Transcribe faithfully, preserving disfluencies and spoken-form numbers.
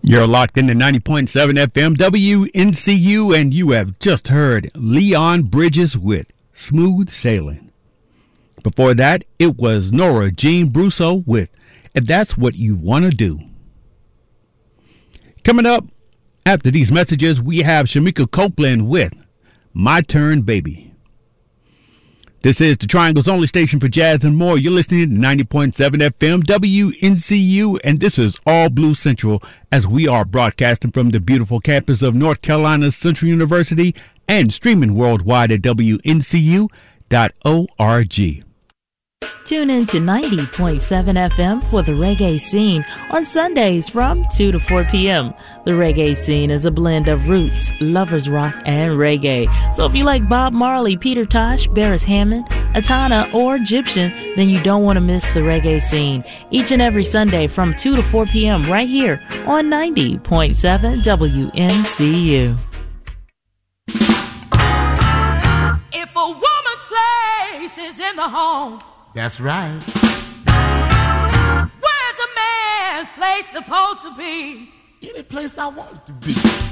You're locked into ninety point seven F M W N C U, and you have just heard Leon Bridges with Smooth Sailing. Before that, it was Nora Jean Brusso with If That's What You Want to Do. Coming up after these messages, we have Shamika Copeland with My Turn, Baby. This is the Triangle's only station for jazz and more. You're listening to ninety point seven F M W N C U, and this is All Blue Central as we are broadcasting from the beautiful campus of North Carolina Central University and streaming worldwide at W N C U dot org. Tune in to ninety point seven F M for the reggae scene on Sundays from two to four p.m. The reggae scene is a blend of roots, lovers rock, and reggae. So if you like Bob Marley, Peter Tosh, Beres Hammond, Atana, or Egyptian, then you don't want to miss the reggae scene. Each and every Sunday from two to four p.m. right here on ninety point seven W N C U. If a woman's place is in the home, that's right. Where's a man's place supposed to be? Any place I want it to be.